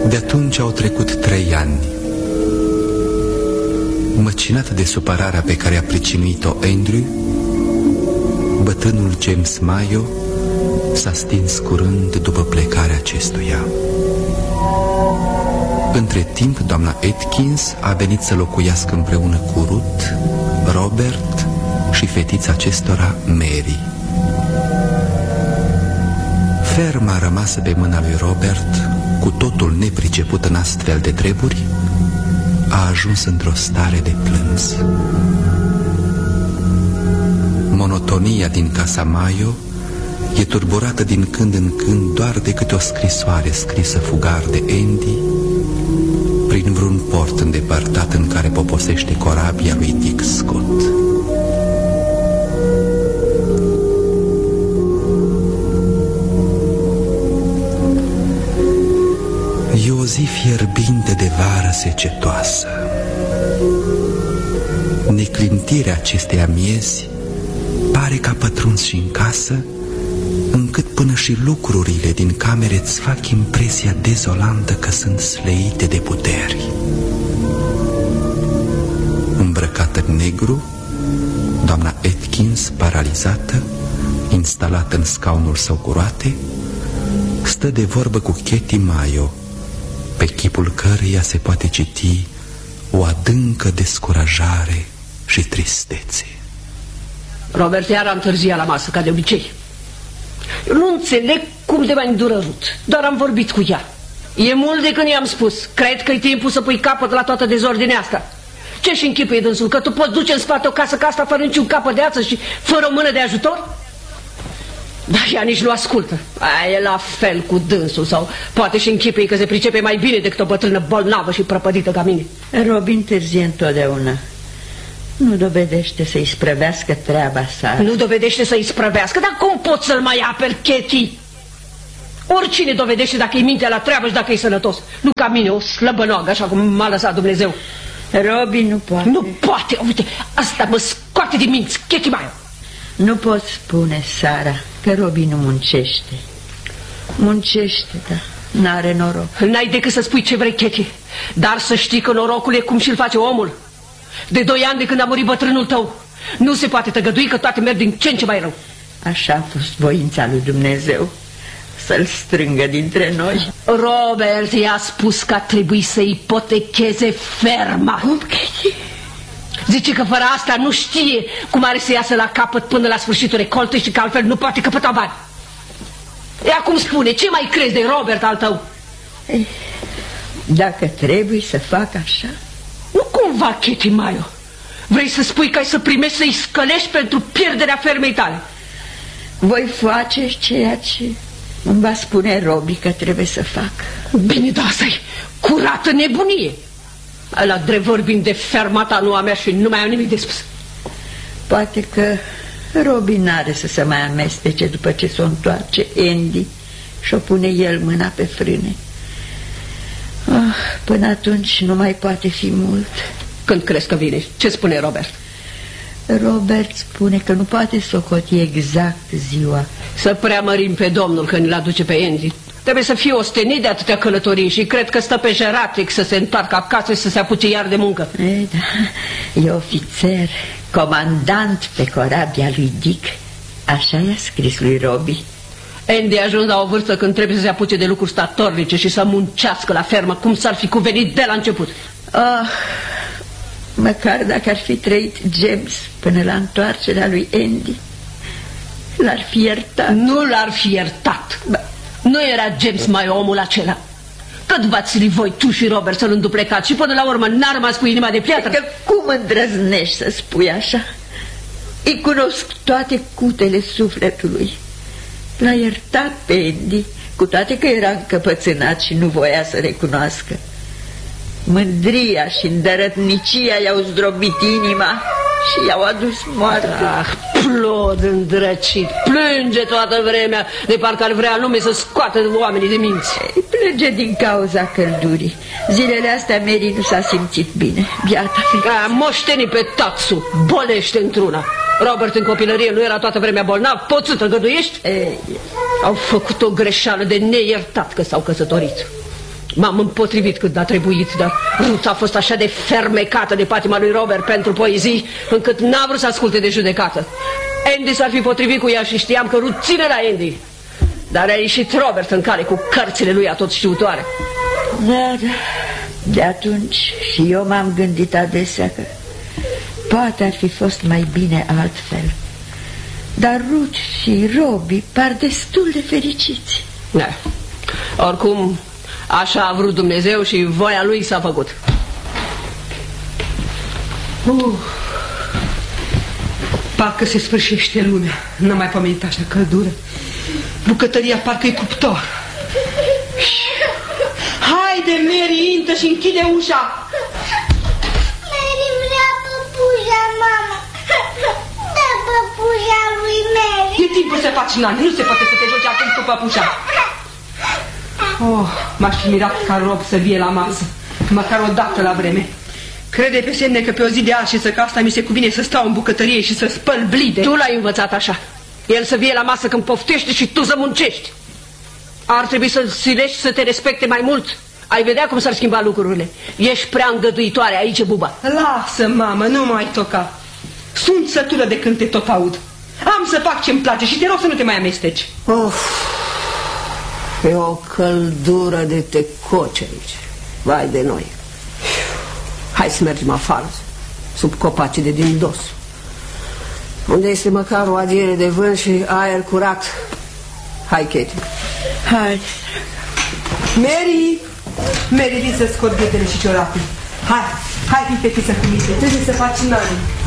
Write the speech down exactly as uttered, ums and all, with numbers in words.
De atunci au trecut trei ani. Măcinat de supărarea pe care a pricinuit-o Andrew, bătrânul James Mayo s-a stins curând după plecarea acestuia. Între timp, doamna Atkins a venit să locuiască împreună cu Ruth, Robert și fetița acestora, Mary. Ferma rămasă pe mâna lui Robert, cu totul nepriceput în astfel de treburi, a ajuns într-o stare de plâns. Monotonia din casa Mayo e turburată din când în când doar de câte o scrisoare scrisă fugar de Andy prin vreun port îndepărtat în care poposește corabia lui Dick Scott. E o zi fierbinte de vară secetoasă. Neclintirea acestei amiezi pare că a pătruns și în casă, încât până și lucrurile din camere îți fac impresia dezolantă că sunt sleite de puteri. Îmbrăcată în negru, doamna Atkins, paralizată, instalată în scaunul său cu roate, stă de vorbă cu Katie Mayo, pe chipul căreia se poate citi o adâncă descurajare și tristețe. Robert iar a întârziat la masă, ca de obicei. Eu nu înțeleg cum de mai îndură Ruth. Doar am vorbit cu ea. E mult de când i-am spus. Cred că e timpul să pui capăt la toată dezordinea asta. Ce-și închipuie dânsul? Că tu poți duce în spate o casă ca asta fără niciun capăt de ață și fără o mână de ajutor? Dar ea nici nu ascultă. Aia e la fel cu dânsul. Sau poate și închipuie că se pricepe mai bine decât o bătrână bolnavă și prăpădită ca mine. Robin târzie întotdeauna. Nu dovedește să-i sprăvească treaba sa. Nu dovedește să-i sprăvească? Dar cum pot să-l mai aperi, Katie? Oricine dovedește dacă e mintea la treabă și dacă e sănătos. Nu ca mine, o slăbănoagă, așa cum m-a lăsat Dumnezeu. Robin nu poate. Nu poate, uite, asta mă scoate din minți, Katie Mayo. Nu pot spune, Sara, că Robin nu muncește. Muncește, da, n-are noroc. N-ai decât să spui ce vrei, Katie. Dar să știi că norocul e cum și-l face omul. De doi ani de când a murit bătrânul tău, nu se poate tăgădui că toate merg din ce în ce mai rău. Așa a fost voința lui Dumnezeu, să-l strângă dintre noi. Robert i-a spus că a trebuit să ipotecheze ferma. Cum, Katie? Zice că fără asta nu știe cum are să iasă la capăt până la sfârșitul recoltei și că altfel nu poate căpăta bani. E acum spune, ce mai crezi de Robert al tău? Ei, dacă trebuie să fac așa... Nu cumva, Katie Mayo, vrei să spui că ai să primești să-i scălești pentru pierderea fermei tale? Voi face ceea ce îmi va spune Robi că trebuie să fac. Bine, dar asta-i curată nebunie. La drept vorbind de ferma ta, nu a mea, și nu mai am nimic de spus. Poate că Robi n-are să se mai amestece după ce s-o întoarce Andy și-o pune el mâna pe frâne. Oh, până atunci nu mai poate fi mult. Când crezi că vine? Ce spune Robert? Robert spune că nu poate socoti exact ziua. Să preamărim pe domnul că ne-l aduce pe Andy. Trebuie să fie ostenit de atâtea călătorii și cred că stă pe jeratic să se întoarcă acasă și să se apuce iar de muncă. E, da, e ofițer, comandant pe corabia lui Dick. Așa i-a scris lui Robi. Andy a ajuns la o vârstă când trebuie să se apuce de lucruri statornice și să muncească la fermă cum s-ar fi cuvenit de la început. Oh, măcar dacă ar fi trăit James până la întoarcerea lui Andy, l-ar fi iertat. Nu l-ar fi iertat. Bă, nu era James mai omul acela. Cât v-ați voi, tu și Robert, să-l înduplecați și până la urmă n-a rămas cu inima de piatră? Că cum îndrăznești să spui așa? Îi cunosc toate cutele sufletului. L-a iertat pe Andy, cu toate că era încăpățânat și nu voia să recunoască. Mândria și îndărătnicia i-au zdrobit inima și i-au adus moartea. Ah, plod îndrăcit, plânge toată vremea, de parcă ar vrea lume să scoată oamenii de minți. Ei, plânge din cauza căldurii. Zilele astea Mary nu s-a simțit bine, biata fetiță. A moștenit pe Tatsu, bolește într-una. Robert în copilărie nu era toată vremea bolnav, poți să tăgăduiești? Ei. Au făcut o greșeală de neiertat că s-au căsătorit. M-am împotrivit cât a trebuit, dar Ruth a fost așa de fermecată de patima lui Robert pentru poezii, încât n-a vrut să asculte de judecată. Andy s-ar fi potrivit cu ea și știam că Ruth ține la Andy. Dar a ieșit Robert în cale cu cărțile lui atotștiutoare. Da, da. De atunci și eu m-am gândit adesea că poate ar fi fost mai bine altfel. Dar Ruth și Robbie par destul de fericiți. Da. Oricum, așa a vrut Dumnezeu și voia lui s-a făcut. uh. Parcă se sfârșește lumea. N-am mai pomenit așa căldură. Bucătăria parcă-i cuptor. Haide, Mary, intră și închide ușa. Mary vrea păpușa, mama. Da, păpușa lui Mary. E timpul să faci nani, nu se poate să te joci acum cu păpușa. Oh, m-aș fi mirat ca Rob să vie la masă, măcar o dată la vreme. Crede pe semne că pe o zi de azi că asta mi se cuvine să stau în bucătărie și să spăl blide. Tu l-ai învățat așa. El să vie la masă când poftește și tu să muncești. Ar trebui să silești să te respecte mai mult. Ai vedea cum s-ar schimba lucrurile. Ești prea îngăduitoare aici, buba. Lasă, mamă, nu mai toca. Sunt sătură de când te tot aud. Am să fac ce-mi place și te rog să nu te mai amesteci. Of, e o căldură de te coci aici. Vai de noi. Hai să mergem afară, sub copacii de din dos, unde este măcar o adiere de vânt și aer curat. Hai, Katie. Hai. Mary, Mary, vin să scot ghetele și ciorapii. Hai, hai, fetiță cu mine, trebuie să faci nani.